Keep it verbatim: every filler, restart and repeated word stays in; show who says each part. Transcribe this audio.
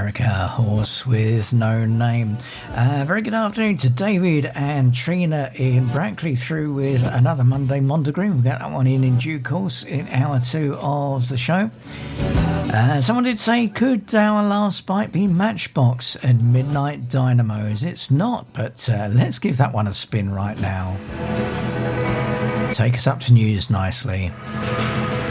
Speaker 1: America, Horse with No Name. Uh, very good afternoon to David and Trina in Brackley, through with another Monday Mondegreen. We'll get that one in in due course in hour two of the show. Uh, someone did say, could our last bite be Matchbox and Midnight Dynamos? It's not, but uh, let's give that one a spin right now. Take us up to news nicely.